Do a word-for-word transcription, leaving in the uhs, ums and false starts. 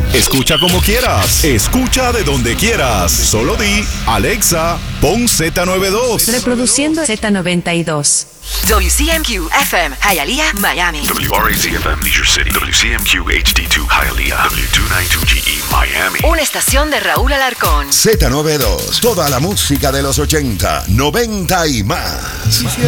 Escucha como quieras. Escucha de donde quieras. Solo di, Alexa, pon Z noventa y dos. Reproduciendo Z noventa y dos. W C M Q F M, Hialeah, Miami. W R A Z F M, Leisure City. W C M Q H D dos, Hialeah. W dos noventa y dos G E, Miami. Una estación de Raúl Alarcón. Z noventa y dos. Toda la música de los ochenta, noventa y más.